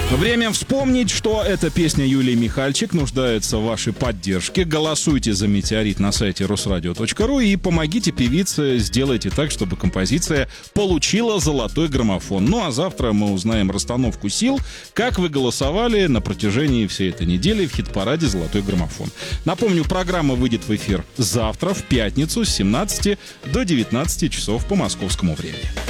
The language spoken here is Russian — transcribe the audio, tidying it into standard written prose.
Время вспомнить, что эта песня Юлии Михальчик нуждается в вашей поддержке. Голосуйте за «Метеорит» на сайте русрадио.ру и помогите певице, сделайте так, чтобы композиция получила золотой граммофон. Ну а завтра мы узнаем расстановку сил, как вы голосовали на протяжении всей этой недели в хит-параде «Золотой граммофон». Напомню, программа выйдет в эфир завтра, в пятницу, с 17 до 19 часов по московскому времени.